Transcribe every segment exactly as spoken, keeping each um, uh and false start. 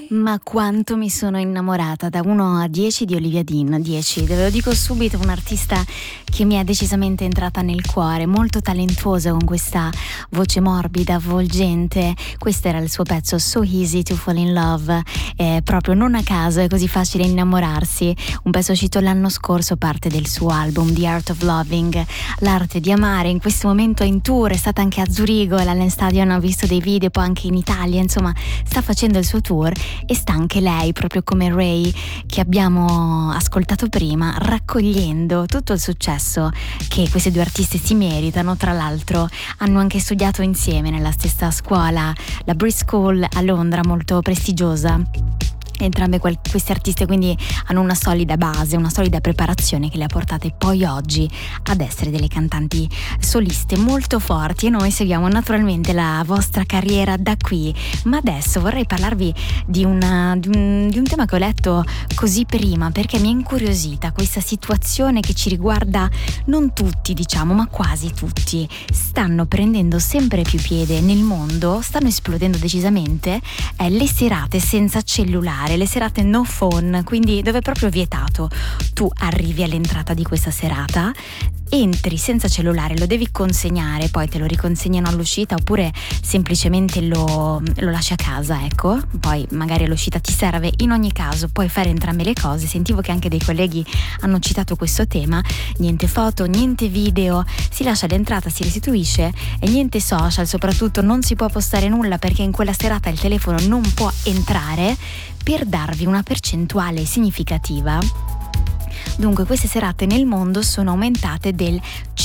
Ma quanto mi sono innamorata da uno a dieci di Olivia Dean. dieci, ve lo dico subito, un'artista che mi è decisamente entrata nel cuore, molto talentuosa con questa voce morbida, avvolgente. Questo era il suo pezzo So Easy to Fall in Love, eh, proprio non a caso è così facile innamorarsi, un pezzo uscito l'anno scorso, parte del suo album The Art of Loving, l'arte di amare. In questo momento è in tour, è stata anche a Zurigo, all'Allen Stadium, ho visto dei video, poi anche in Italia, insomma sta facendo il suo tour e sta anche lei, proprio come Ray che abbiamo ascoltato prima, raccogliendo tutto il successo che questi due artisti si meritano. Tra l'altro hanno anche studiato insieme nella stessa scuola, la Bristol School a Londra, molto prestigiosa. Entrambe questi artisti quindi hanno una solida base, una solida preparazione che le ha portate poi oggi ad essere delle cantanti soliste molto forti, e noi seguiamo naturalmente la vostra carriera da qui. Ma adesso vorrei parlarvi di, una, di, un, di un tema che ho letto così prima, perché mi è incuriosita questa situazione che ci riguarda non tutti, diciamo, ma quasi tutti. Stanno prendendo sempre più piede nel mondo, stanno esplodendo decisamente eh, le serate senza cellulare, le serate no phone, quindi dove è proprio vietato. Tu arrivi all'entrata di questa serata, entri senza cellulare, lo devi consegnare, poi te lo riconsegnano all'uscita oppure semplicemente lo, lo lasci a casa, ecco. Poi magari all'uscita ti serve. In ogni caso puoi fare entrambe le cose. Sentivo che anche dei colleghi hanno citato questo tema: niente foto, niente video, si lascia l'entrata, si restituisce, e niente social, soprattutto non si può postare nulla perché in quella serata il telefono non può entrare, per darvi una percentuale significativa. Dunque queste serate nel mondo sono aumentate del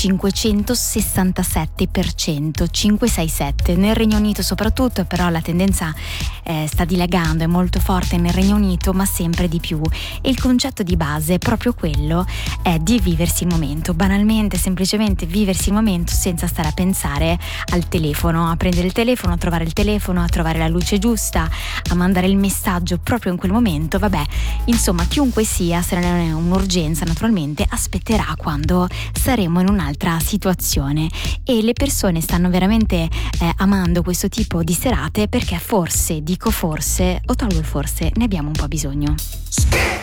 cinquecentosessantasette per cento, cinquecentosessantasette. Nel Regno Unito soprattutto, però la tendenza eh, sta dilagando, è molto forte nel Regno Unito, ma sempre di più. E il concetto di base è proprio quello, è di viversi il momento, banalmente, semplicemente viversi il momento senza stare a pensare al telefono, a prendere il telefono, a trovare il telefono, a trovare la luce giusta, a mandare il messaggio proprio in quel momento. Vabbè, insomma, chiunque sia, se non è un'urgenza naturalmente, aspetterà quando saremo in un'altra situazione. E le persone stanno veramente eh, amando questo tipo di serate perché forse, dico forse, o tolgo il forse, ne abbiamo un po' bisogno.